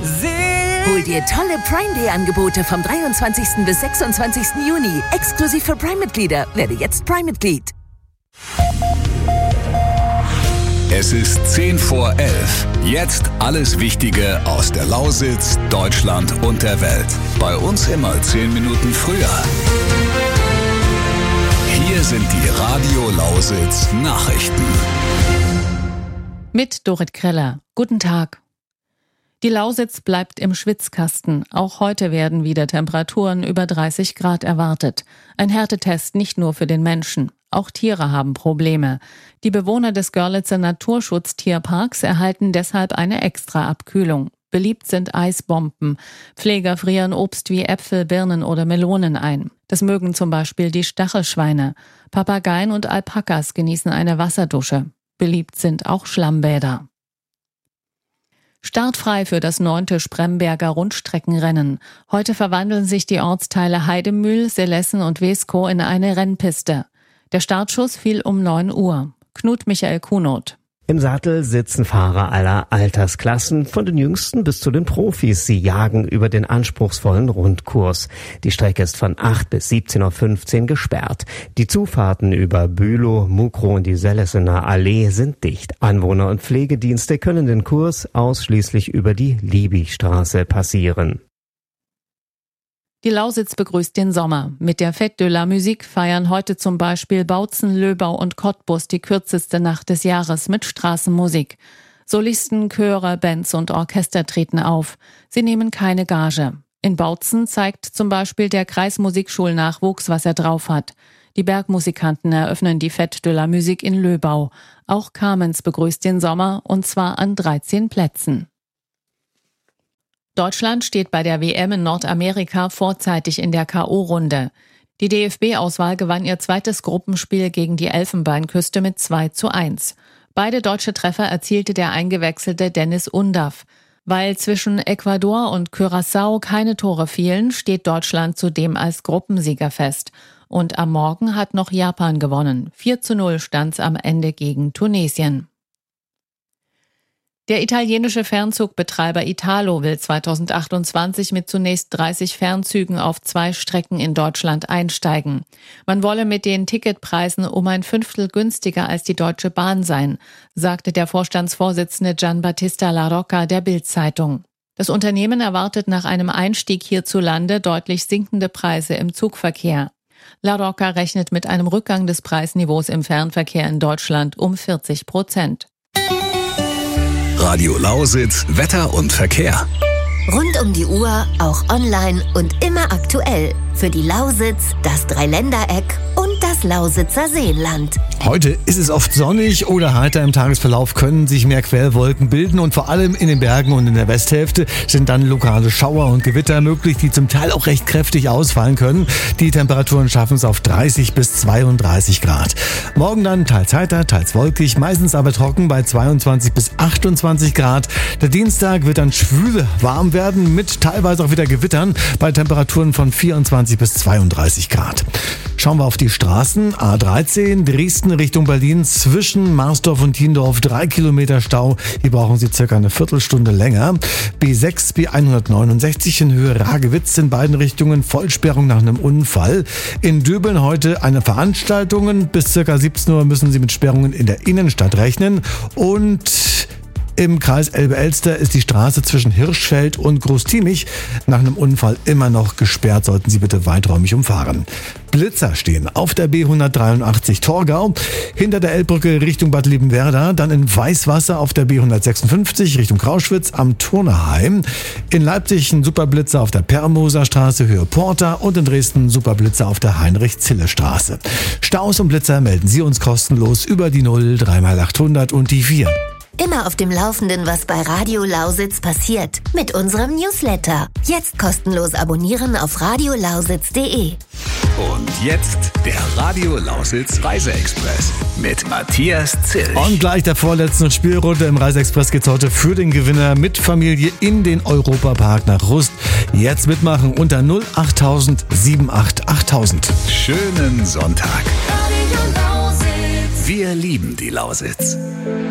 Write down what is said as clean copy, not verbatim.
Hol dir tolle Prime-Day-Angebote vom 23. bis 26. Juni. Exklusiv für Prime-Mitglieder. Werde jetzt Prime-Mitglied. Es ist 10 vor 11. Jetzt alles Wichtige aus der Lausitz, Deutschland und der Welt. Bei uns immer 10 Minuten früher. Hier sind die Radio Lausitz Nachrichten. Mit Dorit Kreller. Guten Tag. Die Lausitz bleibt im Schwitzkasten. Auch heute werden wieder Temperaturen über 30 Grad erwartet. Ein Härtetest nicht nur für den Menschen. Auch Tiere haben Probleme. Die Bewohner des Görlitzer Naturschutztierparks erhalten deshalb eine Extra-Abkühlung. Beliebt sind Eisbomben. Pfleger frieren Obst wie Äpfel, Birnen oder Melonen ein. Das mögen zum Beispiel die Stachelschweine. Papageien und Alpakas genießen eine Wasserdusche. Beliebt sind auch Schlammbäder. Startfrei für das 9. Spremberger Rundstreckenrennen. Heute verwandeln sich die Ortsteile Heidemühl, Selessen und Weskow in eine Rennpiste. Der Startschuss fiel um 9 Uhr. Knut Michael Kunoth. Im Sattel sitzen Fahrer aller Altersklassen, von den Jüngsten bis zu den Profis. Sie jagen über den anspruchsvollen Rundkurs. Die Strecke ist von 8 bis 17.15 Uhr gesperrt. Die Zufahrten über Bülow, Mukrow und die Selessener Allee sind dicht. Anwohner und Pflegedienste können den Kurs ausschließlich über die Liebigstraße passieren. Die Lausitz begrüßt den Sommer. Mit der Fête de la Musique feiern heute zum Beispiel Bautzen, Löbau und Cottbus die kürzeste Nacht des Jahres mit Straßenmusik. Solisten, Chöre, Bands und Orchester treten auf. Sie nehmen keine Gage. In Bautzen zeigt zum Beispiel der Kreismusikschulnachwuchs, was er drauf hat. Die Bergmusikanten eröffnen die Fête de la Musique in Löbau. Auch Kamenz begrüßt den Sommer, und zwar an 13 Plätzen. Deutschland steht bei der WM in Nordamerika vorzeitig in der K.O.-Runde. Die DFB-Auswahl gewann ihr zweites Gruppenspiel gegen die Elfenbeinküste mit 2:1. Beide deutsche Treffer erzielte der eingewechselte Dennis Undaff. Weil zwischen Ecuador und Curaçao keine Tore fielen, steht Deutschland zudem als Gruppensieger fest. Und am Morgen hat noch Japan gewonnen. 4:0 stand's am Ende gegen Tunesien. Der italienische Fernzugbetreiber Italo will 2028 mit zunächst 30 Fernzügen auf 2 Strecken in Deutschland einsteigen. Man wolle mit den Ticketpreisen um ein Fünftel günstiger als die Deutsche Bahn sein, sagte der Vorstandsvorsitzende Gianbattista La Rocca der Bild-Zeitung. Das Unternehmen erwartet nach einem Einstieg hierzulande deutlich sinkende Preise im Zugverkehr. La Rocca rechnet mit einem Rückgang des Preisniveaus im Fernverkehr in Deutschland um 40%. Radio Lausitz, Wetter und Verkehr. Rund um die Uhr, auch online und immer aktuell. Für die Lausitz, das Dreiländereck und das Lausitzer Seenland. Heute ist es oft sonnig oder heiter. Im Tagesverlauf können sich mehr Quellwolken bilden und vor allem in den Bergen und in der Westhälfte sind dann lokale Schauer und Gewitter möglich, die zum Teil auch recht kräftig ausfallen können. Die Temperaturen schaffen es auf 30 bis 32 Grad. Morgen dann teils heiter, teils wolkig, meistens aber trocken bei 22 bis 28 Grad. Der Dienstag wird dann schwül warm werden mit teilweise auch wieder Gewittern bei Temperaturen von 24 bis 32 Grad. Schauen wir auf die Straßen. A13 Dresden Richtung Berlin zwischen Marsdorf und Tiendorf 3 Kilometer Stau. Hier brauchen Sie circa eine Viertelstunde länger. B6 B169 in Höhe Ragewitz in beiden Richtungen Vollsperrung nach einem Unfall. In Döbeln heute eine Veranstaltung. Bis circa 17 Uhr müssen Sie mit Sperrungen in der Innenstadt rechnen. Und im Kreis Elbe-Elster ist die Straße zwischen Hirschfeld und Großtiemich nach einem Unfall immer noch gesperrt. Sollten Sie bitte weiträumig umfahren. Blitzer stehen auf der B183 Torgau, hinter der Elbbrücke Richtung Bad Liebenwerda, dann in Weißwasser auf der B156 Richtung Krauschwitz am Turnerheim, in Leipzig ein Superblitzer auf der Permoser Straße Höhe Porta und in Dresden ein Superblitzer auf der Heinrich-Zille-Straße. Staus und Blitzer melden Sie uns kostenlos über die 0 3x800 und die 4. Immer auf dem Laufenden, was bei Radio Lausitz passiert. Mit unserem Newsletter. Jetzt kostenlos abonnieren auf radiolausitz.de. Und jetzt der Radio Lausitz Reiseexpress mit Matthias Zill. Und gleich der vorletzten Spielrunde im Reiseexpress geht's heute für den Gewinner mit Familie in den Europapark nach Rust. Jetzt mitmachen unter 08000 78 8000. Schönen Sonntag. Wir lieben die Lausitz.